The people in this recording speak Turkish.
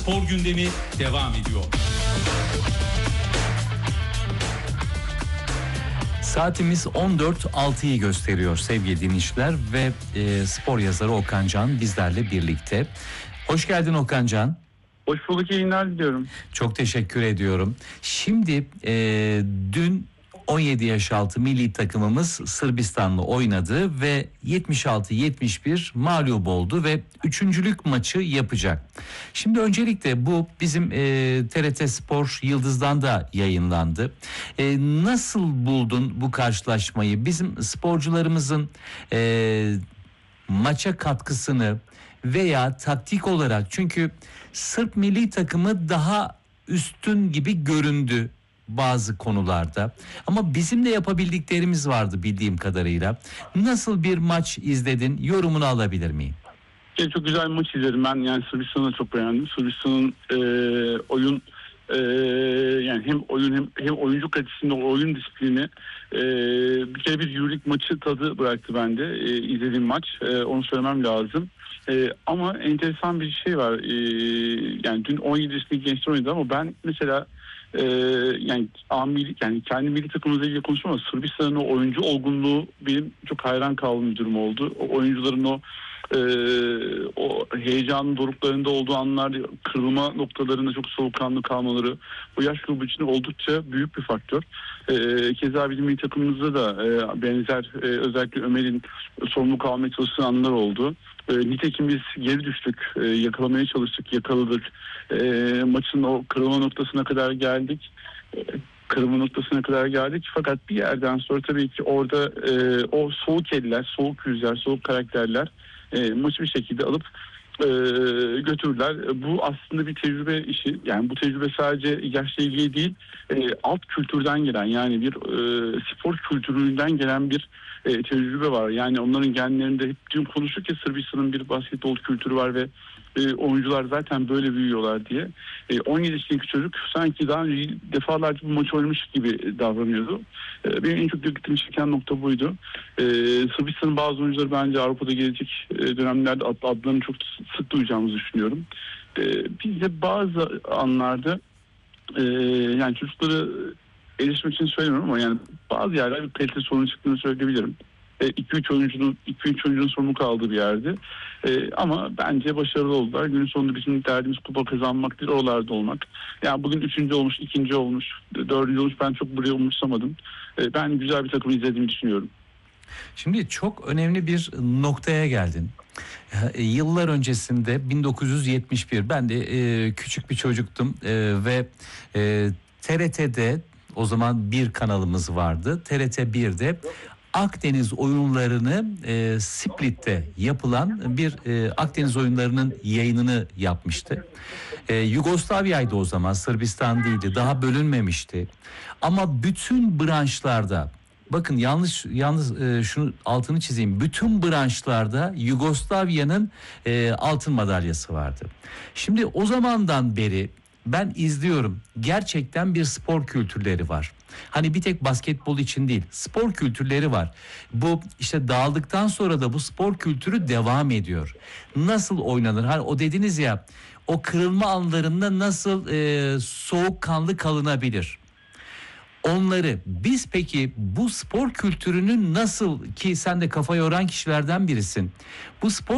Spor gündemi devam ediyor. Saatimiz 14.06'yı gösteriyor sevgili dinleyiciler ve spor yazarı Okan Can bizlerle birlikte. Hoş geldin Okan Can. Hoş bulduk, yayınlar diliyorum. Çok teşekkür ediyorum. Şimdi dün 17 yaş altı milli takımımız Sırbistan'la oynadı ve 76-71 mağlup oldu ve üçüncülük maçı yapacak. Şimdi öncelikle bu bizim TRT Spor Yıldız'dan da yayınlandı. Nasıl buldun bu karşılaşmayı? Bizim sporcularımızın maça katkısını veya taktik olarak, çünkü Sırp milli takımı daha üstün gibi göründü bazı konularda. Ama bizim de yapabildiklerimiz vardı bildiğim kadarıyla. Nasıl bir maç izledin? Yorumunu alabilir miyim? Çok güzel bir maç izledim ben. Yani Sırbistan'ı çok beğendim. Sırbistan'ın oyun yani hem oyun hem oyuncu kalitesinde oyun disiplini bir kere bir Euroleague maçı tadı bıraktı bende. İzlediğim maç. Onu söylemem lazım. Ama enteresan bir şey var. Yani dün 17 yaşındaki gençler oynadı ama ben mesela yani kendi milli takımımızla ilgili konuşmam ama Sırbistan'ın o oyuncu olgunluğu benim çok hayran kaldığım bir durum oldu. O oyuncuların o heyecanın doruklarında olduğu anlar, kırılma noktalarında çok soğukkanlı kalmaları bu yaş grubu için oldukça büyük bir faktör. Keza bizim milli takımımızda da benzer özellikle Ömer'in sorumluluk almaya çalıştığı anlar oldu. Nitekim biz geri düştük, yakalamaya çalıştık, yakaladık. Maçın o kırılma noktasına kadar geldik. Fakat bir yerden sonra tabii ki orada o soğuk eller, soğuk yüzler, soğuk karakterler maçı bir şekilde alıp götürdüler. Bu aslında bir tecrübe işi. Yani bu tecrübe sadece yaşla ilgili değil, alt kültürden gelen, yani bir spor kültüründen gelen bir tecrübe var. Yani onların genlerinde hep dün konuştuk ya, Sırbistan'ın bir basketbol kültürü var ve oyuncular zaten böyle büyüyorlar diye. 17 yaşındaki çocuk sanki daha önce defalarca bu maçı oynamış gibi davranıyordu. Benim en çok dikkatimi çeken nokta buydu. Sırbistan'ın bazı oyuncuları bence Avrupa'da gelecek dönemlerde adlarını çok sık duyacağımızı düşünüyorum. Biz de bazı anlarda yani çocukları eleştirmek için söylemiyorum ama yani bazı yerler bir kalite sorunu çıktığını söyleyebilirim. 2-3 oyuncunun sorumluluk aldığı bir yerdi. Ama bence başarılı oldular. Günün sonunda bizim derdimiz kupa kazanmak değil, oralarda olmak. Yani bugün 3. olmuş, 2. olmuş, 4. olmuş, ben çok buraya umursamadım. Ben güzel bir takım izlediğimi düşünüyorum. Şimdi çok önemli bir noktaya geldin. Yıllar öncesinde 1971 ben de küçük bir çocuktum ve TRT'de o zaman bir kanalımız vardı. TRT 1'de Akdeniz oyunlarını Split'te yapılan bir Akdeniz oyunlarının yayınını yapmıştı. Yugoslavya'ydı o zaman, Sırbistan değildi, daha bölünmemişti. Ama bütün branşlarda, bakın yalnız şunu altını çizeyim, bütün branşlarda Yugoslavya'nın altın madalyası vardı. Şimdi o zamandan beri ben izliyorum. Gerçekten bir spor kültürleri var. Hani bir tek basketbol için değil, spor kültürleri var. Bu işte dağıldıktan sonra da bu spor kültürü devam ediyor. Nasıl oynanır? Hani o dediniz ya, o kırılma anlarında nasıl soğukkanlı kalınabilir? Onları biz peki bu spor kültürünün nasıl, ki sen de kafa yoran kişilerden birisin. Bu spor